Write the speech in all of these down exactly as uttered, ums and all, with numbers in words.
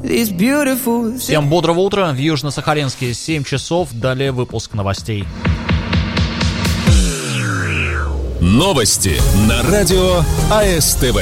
Всем бодрого утра. В Южно-Сахалинске семь часов. Далее выпуск новостей. Новости на радио АСТВ.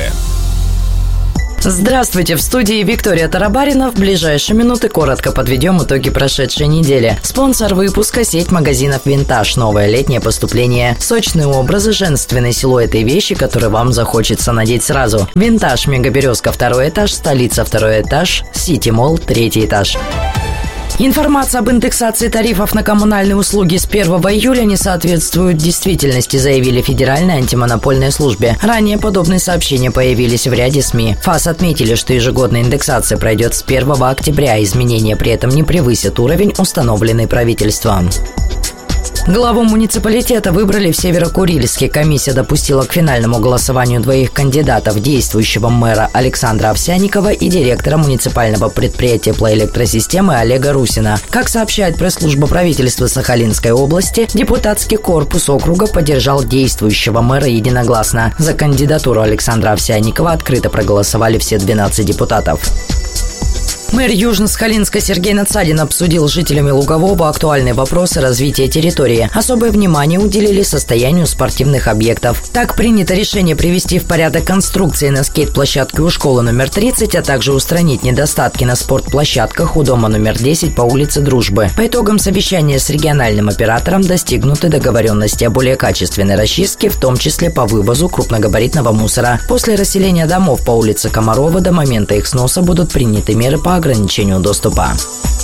Здравствуйте, в студии Виктория Тарабарина. В ближайшие минуты коротко подведем итоги прошедшей недели. Спонсор выпуска — сеть магазинов «Винтаж». Новое летнее поступление. Сочные образы, женственные силуэты и вещи, которые вам захочется надеть сразу. «Винтаж», Мегаберезка, второй этаж, Столица, второй этаж, Сити Молл, третий этаж. Информация об индексации тарифов на коммунальные услуги с первого июля не соответствует действительности, заявили в Федеральной антимонопольной службе. Ранее подобные сообщения появились в ряде СМИ. ФАС отметили, что ежегодная индексация пройдет с первого октября, изменения при этом не превысят уровень, установленный правительством. Главу муниципалитета выбрали в Северо-Курильске. Комиссия допустила к финальному голосованию двоих кандидатов: действующего мэра Александра Овсянникова и директора муниципального предприятия теплоэлектросистемы Олега Русина. Как сообщает пресс-служба правительства Сахалинской области, депутатский корпус округа поддержал действующего мэра единогласно. За кандидатуру Александра Овсянникова открыто проголосовали все двенадцать депутатов. Мэр Южно-Сахалинска Сергей Надсадин обсудил с жителями Лугового актуальные вопросы развития территории. Особое внимание уделили состоянию спортивных объектов. Так принято решение привести в порядок конструкции на скейт-площадке у школы номер тридцать, а также устранить недостатки на спортплощадках у дома номер десять по улице Дружбы. По итогам совещания с региональным оператором достигнуты договоренности о более качественной расчистке, в том числе по вывозу крупногабаритного мусора. После расселения домов по улице Комарова до момента их сноса будут приняты меры по ограничению доступа.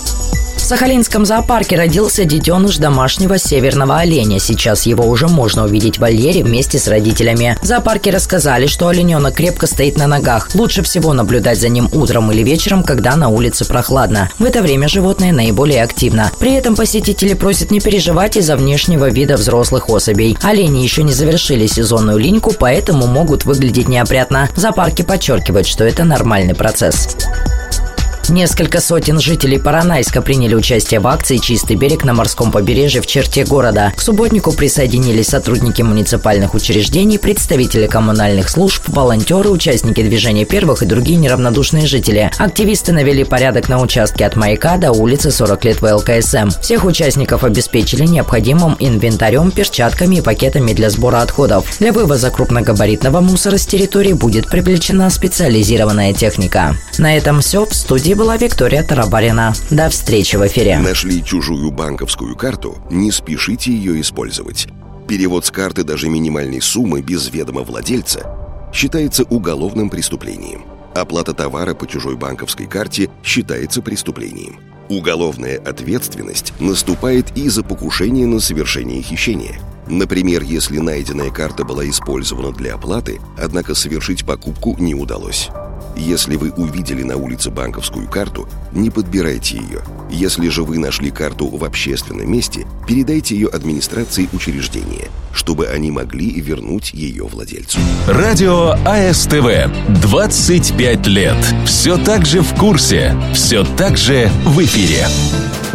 В Сахалинском зоопарке родился детеныш домашнего северного оленя. Сейчас его уже можно увидеть в вольере вместе с родителями. В зоопарке рассказали, что олененок крепко стоит на ногах. Лучше всего наблюдать за ним утром или вечером, когда на улице прохладно. В это время животное наиболее активно. При этом посетители просят не переживать из-за внешнего вида взрослых особей. Олени еще не завершили сезонную линьку, поэтому могут выглядеть неопрятно. В зоопарке подчеркивают, что это нормальный процесс. Несколько сотен жителей Поронайска приняли участие в акции «Чистый берег» на морском побережье в черте города. К субботнику присоединились сотрудники муниципальных учреждений, представители коммунальных служб, волонтеры, участники движения первых и другие неравнодушные жители. Активисты навели порядок на участке от маяка до улицы сорок лет вэ эл ка эс эм. Всех участников обеспечили необходимым инвентарем, перчатками и пакетами для сбора отходов. Для вывоза крупногабаритного мусора с территории будет привлечена специализированная техника. На этом все. В студии была Виктория Тарабарина. До встречи в эфире. Нашли чужую банковскую карту? Не спешите ее использовать. Перевод с карты даже минимальной суммы без ведома владельца считается уголовным преступлением. Оплата товара по чужой банковской карте считается преступлением. Уголовная ответственность наступает и за покушение на совершение хищения. Например, если найденная карта была использована для оплаты, однако совершить покупку не удалось. Если вы увидели на улице банковскую карту, не подбирайте ее. Если же вы нашли карту в общественном месте, передайте ее администрации учреждения, чтобы они могли вернуть ее владельцу. Радио АСТВ. двадцать пять лет. Все так же в курсе. Все так же в эфире.